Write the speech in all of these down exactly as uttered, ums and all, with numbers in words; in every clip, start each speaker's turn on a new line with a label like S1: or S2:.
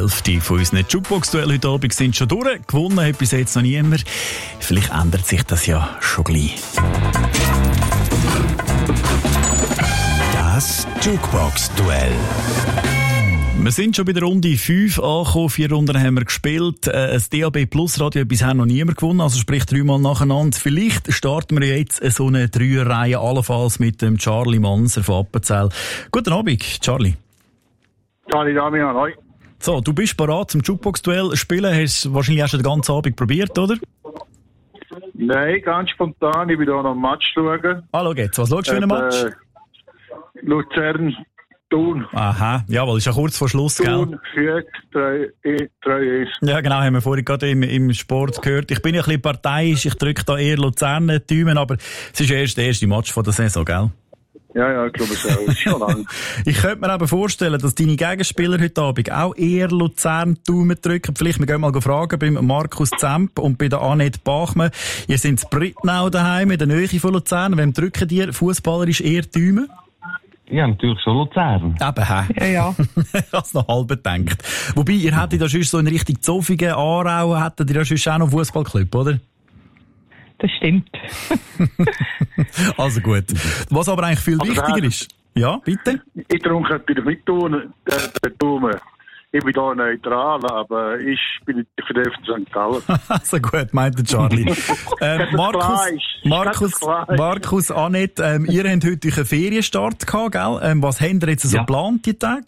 S1: Hälfte von unseren Jukebox-Duell heute Abend sind schon durch. Gewonnen hat bis jetzt noch niemand. Vielleicht ändert sich das ja schon gleich.
S2: Das Jukebox-Duell.
S1: Wir sind schon bei der Runde fünf angekommen. Vier Runden haben wir gespielt. Ein D A B Plus Radio hat bisher noch niemand gewonnen, also sprich dreimal nacheinander. Vielleicht starten wir jetzt so eine Dreierreihe, allenfalls mit dem Charlie Manser von Appenzell. Guten Abend, Charlie.
S3: Charlie Damian, hoi.
S1: So, du bist bereit zum Jukebox-Duell spielen. Hast du wahrscheinlich auch schon den ganzen Abend probiert, oder?
S3: Nein, ganz spontan. Ich bin hier noch ein Match schauen.
S1: Ah, schau jetzt. Was schaust du für einen Match?
S3: Äh, Luzern, Thun.
S1: Aha, jawohl, ist ja kurz vor Schluss, gell?
S3: Thun, Fiat, drei eins.
S1: Ja, genau, haben wir vorhin gerade im, im Sport gehört. Ich bin ja ein bisschen parteiisch, ich drücke da eher Luzern die Daumen, aber es ist erst der erste Match von der Saison, gell?
S3: Ja, ja, ich glaube es auch. Es ist schon lang.
S1: Ich könnte mir aber vorstellen, dass deine Gegenspieler heute Abend auch eher Luzern die Daumen drücken. Vielleicht, wir gehen mal fragen beim Markus Zemp und bei der Annette Bachmann. Ihr seid in Brittnau daheim, in der Nähe von Luzern. Wem drücken dir fußballerisch eher die Daumen?
S4: Ja, natürlich schon Luzern.
S1: Eben, hä?
S5: Ja, ja.
S1: Ich habe es noch halb gedacht. Wobei, ihr hättet da sonst so in Richtung Zofingen, Aarau, hättet ihr ja sonst auch noch einen Fußballclub, oder?
S5: Das stimmt.
S1: Also gut. Was aber eigentlich viel
S3: Also
S1: wichtiger
S3: der-
S1: ist. Ja, bitte?
S3: Ich trunk natürlich mit Thun, der, der Daumen. Ich bin hier neutral, aber ich bin nicht für den F C Sankt Gallen.
S1: Also gut, meint der Charlie. äh,
S3: Das
S1: Markus,
S3: klar ist.
S1: Markus,
S3: Das klar ist.
S1: Markus, Annette, ähm, ihr habt heute einen Ferienstart gehabt, gell? Ähm, was habt ihr jetzt so
S4: Ja.
S1: geplant, die Tage?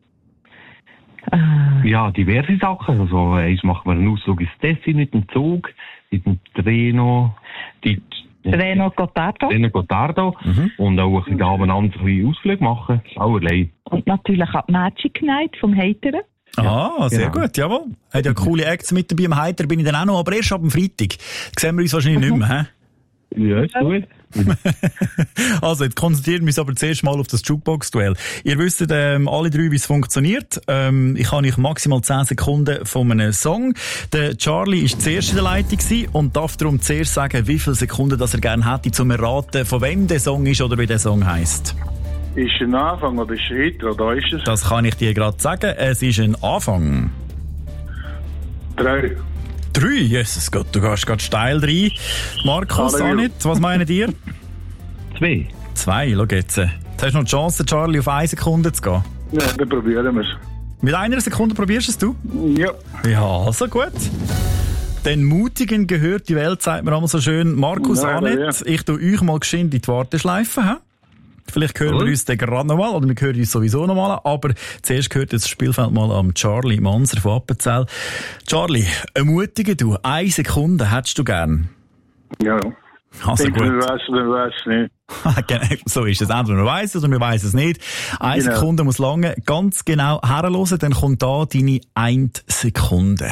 S4: Ja, diverse Sachen. Also, eins machen wir einen Ausflug ins Tessin mit dem Zug, mit dem Treno, die
S5: Reno Gottardo.
S4: Treno Gottardo und auch ein bisschen abends ein bisschen Ausflug machen. Allerlei.
S5: Und natürlich auch die Magic Night vom Heiteren.
S1: Ah, sehr
S4: genau.
S1: gut, jawohl. Hat ja coole Acts mit dabei. Am Heiter bin ich dann auch noch, aber erst ab dem Freitag. Sehen wir uns wahrscheinlich nicht mehr, hä?
S4: Ja, ist gut.
S1: Also, jetzt konzentrieren wir uns aber zuerst mal auf das Jukebox-Duell. Ihr wisst ähm, alle drei, wie es funktioniert. Ähm, ich habe euch maximal zehn Sekunden von einem Song. Der Charlie war zuerst in der Leitung gewesen und darf darum zuerst sagen, wie viele Sekunden das er gerne hätte, zum erraten, von wem der Song ist oder wie der Song heisst.
S3: Ist es ein Anfang oder ist es ein Intro? Da ist es.
S1: Das kann ich dir gerade sagen. Es ist ein Anfang.
S3: Drei.
S1: Drei? Jesus Gott, du gehst gerade steil rein. Markus,
S3: Halleluja.
S1: Annette, was meint ihr?
S4: Zwei.
S1: Zwei, schau jetzt. Jetzt hast du noch die Chance, Charlie, auf eine Sekunde zu gehen.
S3: Ja, dann probieren wir es.
S1: Mit einer Sekunde probierst es du?
S3: Ja.
S1: Ja, also gut. Den Mutigen gehört die Welt, sagt man einmal so schön. Markus,
S3: Nein,
S1: Annette, ich tue euch mal geschwind in die Warteschleife. He? Vielleicht hören
S4: Cool.
S1: wir uns dann gerade nochmal, oder wir hören uns sowieso nochmal. Aber zuerst gehört jetzt das Spielfeld mal am Charlie Manser von Appenzell. Charlie, ermutige du, eine Sekunde hättest du gern.
S3: Ja.
S1: Also
S3: Denk, wir
S1: gut.
S3: weiss oder wir weiss nicht.
S1: Genau, so ist es. Entweder man weiss es oder man weiss es nicht. Eine
S3: Genau.
S1: Sekunde muss lange ganz genau herhören, dann kommt da deine eine Sekunde.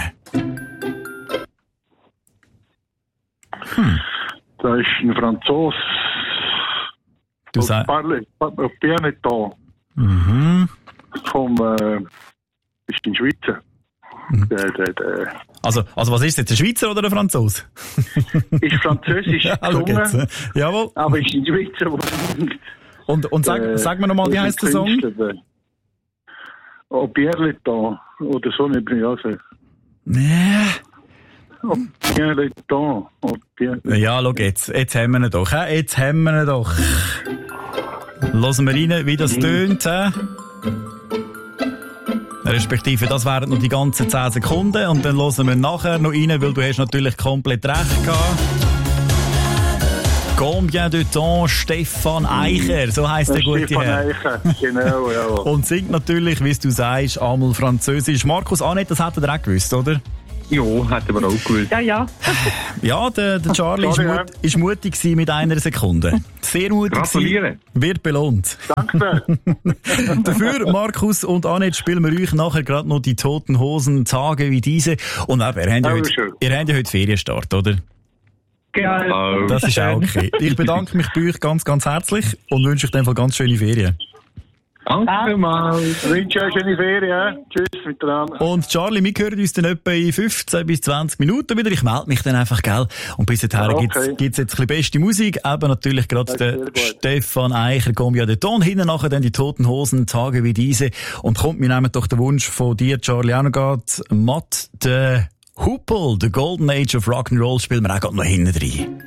S3: Da ist ein Franzos.
S1: Du sagst,
S3: Parle, Pianeton.
S1: mhm.
S3: Vom, äh, ist ein Schweizer. Der, der, der,
S1: Also, also was ist jetzt, der Schweizer oder der Franzose?
S3: ist französisch
S1: Ja, schau jetzt.
S3: gesungen,
S1: Jawohl.
S3: aber ist ein Schweizer, der
S1: Und, und sag,
S3: Äh,
S1: sag mir nochmal, wie
S3: das
S1: heisst der
S3: ist
S1: Song?
S3: ein Künstler, der- Oh, Pierre-Leton. Oder so nicht mehr sagen.
S1: Nee.
S3: Oh, Pierre-Leton. Oh, Pierre
S1: Ja, schau jetzt. Jetzt haben wir ihn doch. He? Jetzt haben wir ihn doch. Hören wir rein, wie das tönt. He? Respektive, das wären noch die ganzen zehn Sekunden. Und dann hören wir nachher noch rein, weil du hast natürlich komplett recht gehabt. Combien de temps Stefan Eicher, so heisst der gute
S3: Stefan
S1: Herr.
S3: Eicher, genau, ja.
S1: Und singt natürlich, wie du sagst, einmal Französisch. Markus, Annette, das hättet ihr auch gewusst, oder?
S4: Ja, hätten wir auch gewusst.
S5: Ja, ja.
S1: Ja, der, der Charlie ist,
S3: Sorry,
S1: mut, ist mutig gewesen mit einer Sekunde. Sehr mutig
S4: Gratuliere.
S1: gewesen, wird belohnt.
S3: Danke.
S1: Dafür, Markus und Annette, spielen wir euch nachher gerade noch die Toten Hosen, Tage wie diese. Und eben, ihr habt ja
S3: Oh,
S1: heute,
S3: schön.
S1: ihr habt ja heute Ferienstart, oder?
S4: Genau.
S1: Das ist auch okay. Ich bedanke mich bei euch ganz, ganz herzlich und wünsche euch in dem Fall ganz schöne Ferien.
S4: Danke vielmals.
S3: Ich wünsche euch eine schöne Ferien. Tschüss miteinander.
S1: Und Charlie, wir hören uns dann etwa in fünfzehn bis zwanzig Minuten wieder. Ich melde mich dann einfach, gell? Und bis dahin
S3: Okay.
S1: gibt's, gibt's jetzt ein bisschen beste Musik. Eben natürlich gerade
S3: Das ist
S1: der
S3: sehr gut.
S1: Stefan Eicher, Gombia de Ton. Hinten nachher dann die Toten Hosen, Tage wie diese. Und kommt, wir nehmen doch den Wunsch von dir, Charlie, auch noch grad. Matt, der Hupel, The Golden Age of Rock'n'Roll, spielen wir auch gerade noch hinten rein.